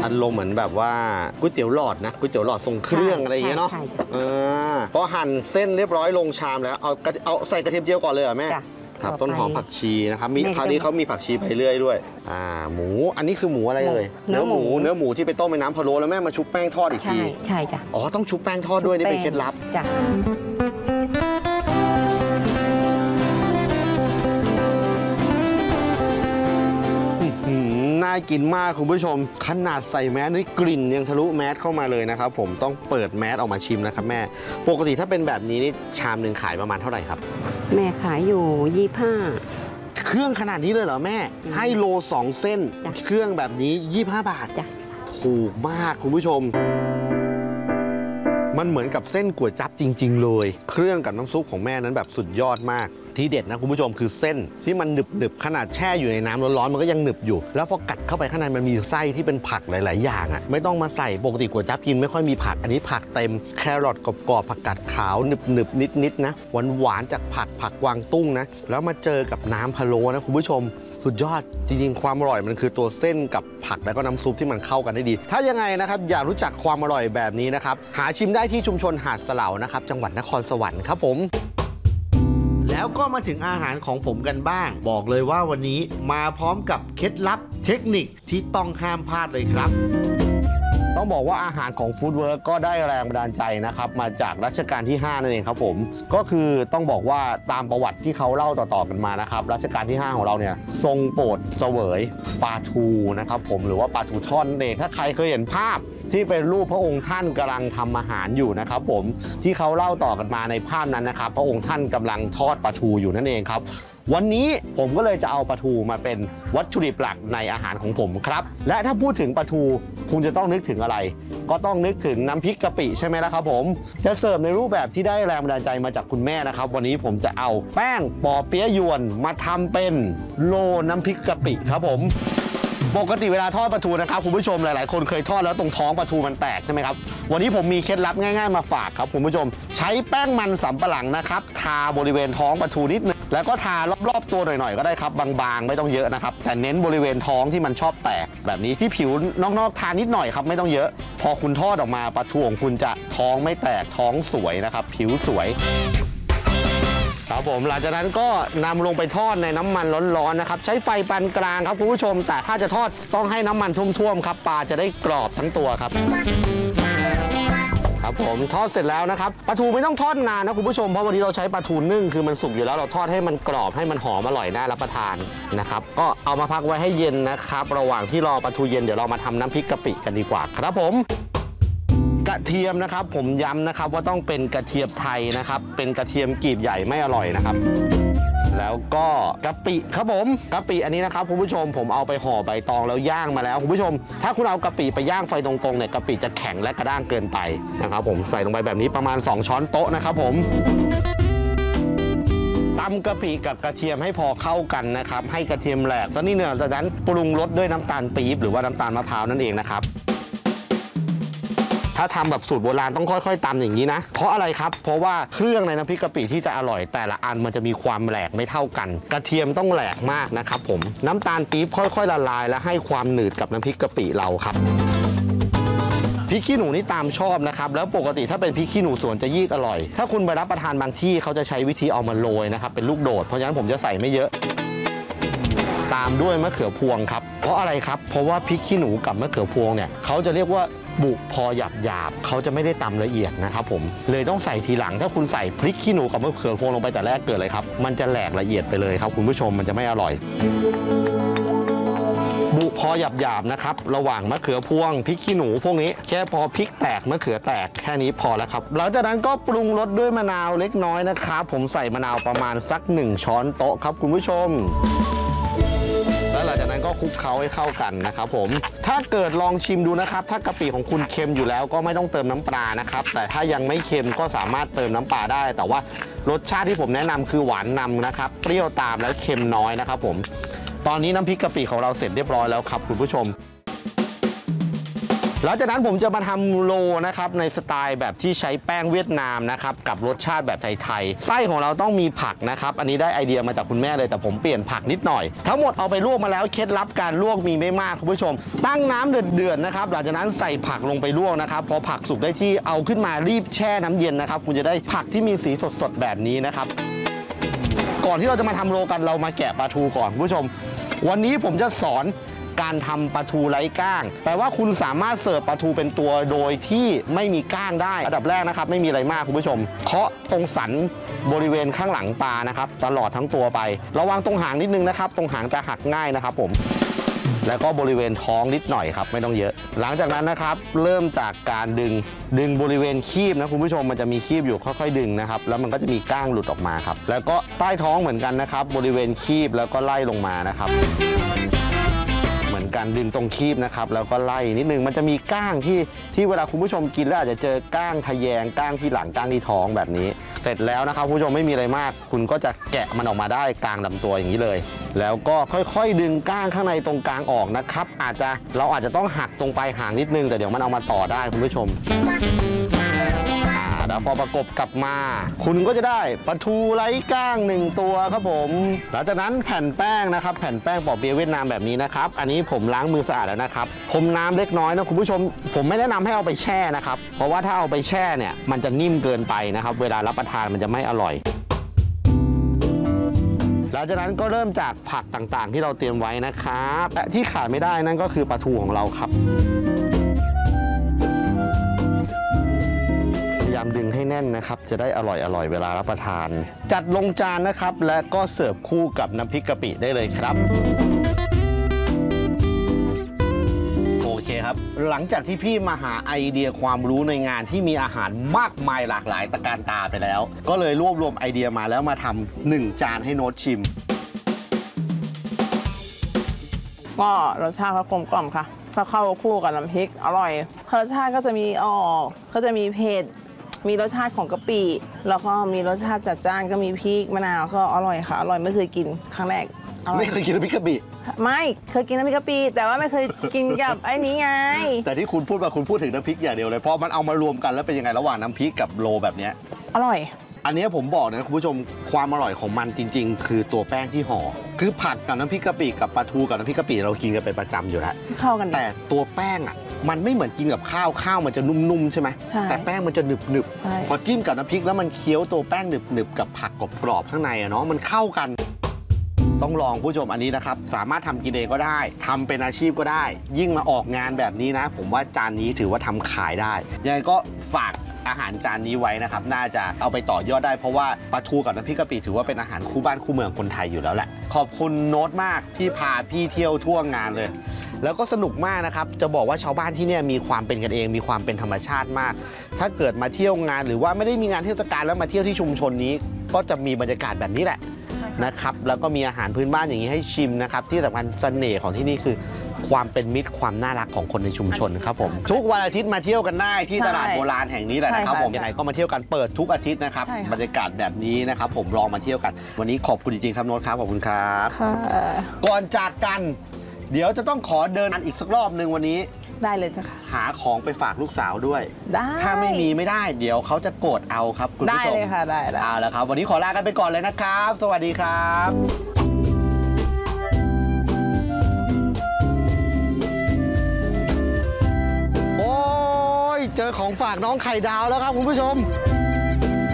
อารมณ์เหมือนแบบว่าก๋วยเตี๋ยวหลอดนะก๋วยเตี๋ยวหลอดทรงเครื่องอะไรอย่างเงี้ยเนาะพอหั่นเส้นเรียบร้อยลงชามแล้วเอาใส่กระเทียมเจียวก่อนเลยเหรอแม่ครับต้นหอมผักชีนะครับมีคราวนี้เขามีผักชีไปเรื่อยด้วยหมูอันนี้คือหมูอะไรเลยเนื้อหมูที่ไปต้มในน้ำพะโล้แล้วแม่มาชุบแป้งทอดอีกทีใช่จ้ะอ๋อต้องชุบแป้งทอดด้วยนี่เป็นเคล็ดลับจ้ะน่ากินมากคุณผู้ชมขนาดใส่แมสนี่กลิ่นยังทะลุแมสเข้ามาเลยนะครับผมต้องเปิดแมสออกมาชิมนะครับแม่ปกติถ้าเป็นแบบนี้นี่ชามหนึ่งขายประมาณเท่าไหร่ครับแม่ขายอยู่25 เครื่องขนาดนี้เลยเหรอแม่ให้โล2เส้นเครื่องแบบนี้25 บาทจ้ะถูกมากคุณผู้ชมมันเหมือนกับเส้นก๋วยจั๊บจริงๆเลยเครื่องกับน้ำซุปของแม่นั้นแบบสุดยอดมากที่เด็ดนะคุณผู้ชมคือเส้นที่มันหนึบๆขนาดแช่อยู่ในน้ำร้อนๆมันก็ยังหนึบอยู่แล้วพอกัดเข้าไปข้างในมันมีไส้ที่เป็นผักหลายๆอย่างอ่ะไม่ต้องมาใส่ปกติก๋วยจั๊บกินไม่ค่อยมีผักอันนี้ผักเต็มแครอทกรอบๆผักกาดขาวหนึบๆนิดๆนะหวานๆจากผักกวางตุ้งนะแล้วมาเจอกับน้ำพะโล้นะคุณผู้ชมสุดยอดจริงๆความอร่อยมันคือตัวเส้นกับผักแล้วก็น้ำซุปที่มันเข้ากันได้ดีถ้ายังไงนะครับอยากรู้จักความอร่อยแบบนี้นะครับหาชิมได้ที่ชุมชนหาดสะเหลานะครับจังหวัดนครสวรรค์ครับผมแล้วก็มาถึงอาหารของผมกันบ้างบอกเลยว่าวันนี้มาพร้อมกับเคล็ดลับเทคนิคที่ต้องห้ามพลาดเลยครับต้องบอกว่าอาหารของฟู้ดเวิร์กก็ได้แรงบันดาลใจนะครับมาจากรัชกาลที่5นั่นเองครับผมก็คือต้องบอกว่าตามประวัติที่เขาเล่าต่อๆกันมานะครับรัชกาลที่5ของเราเนี่ยทรงโปรดเสวยปลาทูนะครับผมหรือว่าปลาทูทอดนั่นเองถ้าใครเคยเห็นภาพที่เป็นรูปพระองค์ท่านกำลังทำอาหารอยู่นะครับผมที่เขาเล่าต่อกันมาในภาพนั้นนะครับพระองค์ท่านกำลังทอดปลาทูอยู่นั่นเองครับวันนี้ผมก็เลยจะเอาปลาทูมาเป็นวัตถุดิบหลักในอาหารของผมครับและถ้าพูดถึงปลาทูคุณจะต้องนึกถึงอะไรก็ต้องนึกถึงน้ำพริกกะปิใช่ไหมล่ะครับผมจะเสิร์ฟในรูปแบบที่ได้แรงบันดาลใจมาจากคุณแม่นะครับวันนี้ผมจะเอาแป้งปอเปี๊ยะยวนมาทำเป็นโลน้ำพริกกะปิครับผมปกติเวลาทอดปลาทูนะครับคุณผู้ชมหลายๆคนเคยทอดแล้วตรงท้องปลาทูมันแตกใช่ไหมครับวันนี้ผมมีเคล็ดลับง่ายๆมาฝากครับคุณผู้ชมใช้แป้งมันสำปะหลังนะครับทาบริเวณท้องปลาทูนิดนึงแล้วก็ทารอบๆตัวหน่อยๆก็ได้ครับบางๆไม่ต้องเยอะนะครับแต่เน้นบริเวณท้องที่มันชอบแตกแบบนี้ที่ผิวนอกๆทานิดหน่อยครับไม่ต้องเยอะพอคุณทอดออกมาปลาทูของคุณจะท้องไม่แตกท้องสวยนะครับผิวสวยครับผมหลังจากนั้นก็นำลงไปทอดในน้ำมันร้อนๆนะครับใช้ไฟปานกลางครับคุณผู้ชมแต่ถ้าจะทอดต้องให้น้ำมันท่วมๆครับปลาจะได้กรอบทั้งตัวครับครับผมทอดเสร็จแล้วนะครับปลาทูไม่ต้องทอดนานนะคุณผู้ชมเพราะวันนี้เราใช้ปลาทูนึ่งคือมันสุกอยู่แล้วเราทอดให้มันกรอบให้มันหอมอร่อยน่ารับประทานนะครับก็เอามาพักไว้ให้เย็นนะครับระหว่างที่รอปลาทูเย็นเดี๋ยวเรามาทำน้ำพริกกะปิกันดีกว่าครับผมกระเทียมนะครับผมย้ำนะครับว่าต้องเป็นกระเทียมไทยนะครับเป็นกระเทียมกลีบใหญ่ไม่อร่อยนะครับแล้วก็กะปิครับผมกะปิอันนี้นะครับคุณผู้ชมผมเอาไปห่อใบตองแล้วย่างมาแล้วคุณผู้ชมถ้าคุณเอากะปิไปย่างไฟตรงๆเนี่ยกะปิจะแข็งและกระด้างเกินไปนะครับผมใส่ลงไปแบบนี้ประมาณ2ช้อนโต๊ะนะครับผมตำกะปิกับกระเทียมให้พอเข้ากันนะครับให้กระเทียมแหลกสักนิดหนึ่งจากนั้นปรุงรสด้วยน้ำตาลปี๊บหรือว่าน้ำตาลมะพร้าวนั่นเองนะครับถ้าทำแบบสูตรโบราณต้องค่อยๆตำอย่างนี้นะเพราะอะไรครับเพราะว่าเครื่องในน้ำพริกกะปิที่จะอร่อยแต่ละอันมันจะมีความแหลกไม่เท่ากันกระเทียมต้องแหลกมากนะครับผมน้ำตาลปี๊บค่อยๆละลายและให้ความหนืดกับน้ำพริกกะปิเราครับพริกขี้หนูนี่ตามชอบนะครับแล้วปกติถ้าเป็นพริกขี้หนูสวนจะยิ่งอร่อยถ้าคุณไปรับประทานบางที่เขาจะใช้วิธีเอามาโรยนะครับเป็นลูกโดดเพราะฉะนั้นผมจะใส่ไม่เยอะตามด้วยมะเขือพวงครับเพราะอะไรครับเพราะว่าพริกขี้หนูกับมะเขือพวงเนี่ยเขาจะเรียกว่าบุพอหยาบเขาจะไม่ได้ตำละเอียดนะครับผมเลยต้องใส่ทีหลังถ้าคุณใส่พริกขี้หนูกับมะเขือพวงลงไปแต่แรกเกิดเลยครับมันจะแหลกละเอียดไปเลยครับคุณผู้ชมมันจะไม่อร่อยบุพอหยาบนะครับระหว่างมะเขือพวงพริกขี้หนูพวกนี้แค่พอพริกแตกมะเขือแตกแค่นี้พอแล้วครับหลังจากนั้นก็ปรุงรสด้วยมะนาวเล็กน้อยนะครับผมใส่มะนาวประมาณสัก1ช้อนโต๊ะครับคุณผู้ชมแล้วหลังจากนั้นก็คลุกเคล้าให้เข้ากันนะครับผมถ้าเกิดลองชิมดูนะครับถ้ากะปิของคุณเค็มอยู่แล้วก็ไม่ต้องเติมน้ำปลานะครับแต่ถ้ายังไม่เค็มก็สามารถเติมน้ำปลาได้แต่ว่ารสชาติที่ผมแนะนำคือหวานนำนะครับเปรี้ยวตามแล้วเค็มน้อยนะครับผมตอนนี้น้ำพริกกะปิของเราเสร็จเรียบร้อยแล้วครับคุณผู้ชมหลังจากนั้นผมจะมาทำโรนะครับในสไตล์แบบที่ใช้แป้งเวียดนามนะครับกับรสชาติแบบไทยๆไส้ของเราต้องมีผักนะครับอันนี้ได้ไอเดียมาจากคุณแม่เลยแต่ผมเปลี่ยนผักนิดหน่อยทั้งหมดเอาไปลวกมาแล้วเคล็ดลับการลวกมีไม่มากคุณผู้ชมตั้งน้ำเดือดๆนะครับหลังจากนั้นใส่ผักลงไปลวกนะครับพอผักสุกได้ที่เอาขึ้นมารีบแช่น้ำเย็นนะครับคุณจะได้ผักที่มีสีสดๆแบบนี้นะครับก่อนที่เราจะมาทำโรกันเรามาแกะปลาทูก่อนคุณผู้ชมวันนี้ผมจะสอนการทำปลาทูไร้ก้างแปลว่าคุณสามารถเสิร์ฟปลาทูเป็นตัวโดยที่ไม่มีก้างได้อันดับแรกนะครับไม่มีอะไรมากคุณผู้ชมเคาะตรงสันบริเวณข้างหลังปลานะครับตลอดทั้งตัวไประวังตรงหางนิดนึงนะครับตรงหางจะหักง่ายนะครับผมแล้วก็บริเวณท้องนิดหน่อยครับไม่ต้องเยอะหลังจากนั้นนะครับเริ่มจากการดึงบริเวณคีบนะคุณผู้ชมมันจะมีคีบอยู่ค่อยๆดึงนะครับแล้วมันก็จะมีก้างหลุดออกมาครับแล้วก็ใต้ท้องเหมือนกันนะครับบริเวณคีบแล้วก็ไล่ลงมานะครับเหมือนกันดึงตรงคีบนะครับแล้วก็ไล่นิดนึงมันจะมีก้างที่เวลาคุณผู้ชมกินแล้วอาจจะเจอก้างทะแยงก้างที่หลังก้างที่ท้องแบบนี้เสร็จแล้วนะครับคุณผู้ชมไม่มีอะไรมากคุณก็จะแกะมันออกมาได้กลางลำตัวอย่างนี้เลยแล้วก็ค่อยๆดึงก้างข้างในตรงกลางออกนะครับเราอาจจะต้องหักตรงปลายหางนิดนึงแต่เดี๋ยวมันเอามาต่อได้คุณผู้ชมแล้วพอประกบกลับมาคุณก็จะได้ปลาทูไร้ก้าง1ตัวครับผมหลังจากนั้นแผ่นแป้งนะครับแผ่นแป้งปอเปี๊ยะเวียดนามแบบนี้นะครับอันนี้ผมล้างมือสะอาดแล้วนะครับพรมน้ำเล็กน้อยนะคุณผู้ชมผมไม่แนะนำให้เอาไปแช่นะครับเพราะว่าถ้าเอาไปแช่เนี่ยมันจะนิ่มเกินไปนะครับเวลารับประทานมันจะไม่อร่อยหลังจากนั้นก็เริ่มจากผักต่างๆที่เราเตรียมไว้นะครับและที่ขาดไม่ได้นั่นก็คือปลาทูของเราครับพยายามดึงให้แน่นนะครับจะได้อร่อยเวลารับประทานจัดลงจานนะครับและก็เสิร์ฟคู่กับน้ำพริกกะปิได้เลยครับโอเคครับหลังจากที่พี่มาหาไอเดียความรู้ในงานที่มีอาหารมากมายหลากหลายตระการตาไปแล้วก็เลยรวบรวมไอเดียมาแล้วมาทำ1 จานให้โน้ตชิมก็รสชาติก็กลมกล่อมค่ะถ้าเข้าคู่กับน้ำพริกอร่อยรสชาติก็จะมีก็จะมีเผ็ดมีรสชาติของกะปิแล้วก็มีรสชาติจัดจ้านก็มีพริกมะนาวก็อร่อยค่ะอร่อยไม่เคยกินครั้งแรกไม่เคยกินน้ำพริกกะปิไม่เคยกินน้ำพริกกะปิแต่ว่าไม่เคยกินกับไอ้นี้ไงแต่ที่คุณพูดมาคุณพูดถึงน้ำพริกอย่างเดียวเลยเพราะมันเอามารวมกันแล้วเป็นยังไงระหว่างน้ำพริกกับโรแบบนี้อร่อยอันนี้ผมบอกนะคุณผู้ชมความอร่อยของมันจริงๆคือตัวแป้งที่ห่อคือผัดกับน้ำพริกกะปิกับปลาทูกับน้ำพริกกะปิเรากินกันเป็นประจำอยู่แล้วเข้ากันแต่ตัวแป้งอ่ะมันไม่เหมือนกินกับข้าวมันจะนุ่มๆใช่ไหมแต่แป้งมันจะหนึบๆพอจิ้มกับน้ำพริกแล้วมันเคี้ยวตัวแป้งหนึบๆกับผักกรอบๆข้างในอะเนาะมันเข้ากันต้องลองผู้ชมอันนี้นะครับสามารถทำกินเองก็ได้ทำเป็นอาชีพก็ได้ยิ่งมาออกงานแบบนี้นะผมว่าจานนี้ถือว่าทำขายได้ยังไงก็ฝากอาหารจานนี้ไว้นะครับน่าจะเอาไปต่อยอดได้เพราะว่าปลาทูกับน้ำพริกกะปิถือว่าเป็นอาหารคู่บ้านคู่เมืองคนไทยอยู่แล้วแหละขอบคุณโน้ตมากที่พาพี่เที่ยวทั่วงานเลยแล้วก็สนุกมากนะครับจะบอกว่าชาวบ้านที่นี่มีความเป็นกันเองมีความเป็นธรรมชาติมากถ้าเกิดมาเที่ยวงานหรือว่าไม่ได้มีงานเทศกาลแล้วมาเที่ยวที่ชุมชนนี้ก็จะมีบรรยากาศแบบนี้แหละนะครับแล้วก็มีอาหารพื้นบ้านอย่างนี้ให้ชิมนะครับที่สำคัญเสน่ห์ของที่นี่คือความเป็นมิตรความน่ารักของคนในชุมชนครับผมทุกวันอาทิตย์มาเที่ยวกันได้ที่ตลาดโบราณแห่งนี้แหละนะครับผมยังไงก็มาเที่ยวกันเปิดทุกอาทิตย์นะครับบรรยากาศแบบนี้นะครับผมลองมาเที่ยวกันวันนี้ขอบคุณจริงๆครับโน้ตครับขอบคุณครับก่อนจากกันเดี๋ยวจะต้องขอเดินอีกสักรอบนึงวันนี้ได้เลยจ้ะค่ะหาของไปฝากลูกสาวด้วยได้ถ้าไม่มีไม่ได้เดี๋ยวเขาจะโกรธเอาครับคุณผู้ชมได้เลยค่ะได้เอาละครับวันนี้ขอลากันไปก่อนเลยนะครับสวัสดีครับโอ้ยเจอของฝากน้องไข่ดาวแล้วครับคุณผู้ชม